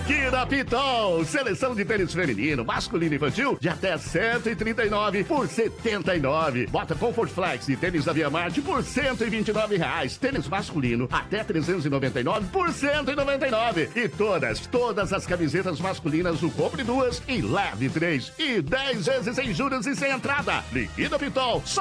aqui na Pitol. Seleção de tênis feminino, masculino e infantil de até 139 por 79. Bota Comfort Flex e tênis da Via Marte por R$129. Tênis masculino até 399 por 199. E todas as camisetas masculinas, o compre 2 e leve 3. E 10 vezes sem juros e sem entrada. Liquida Pitol.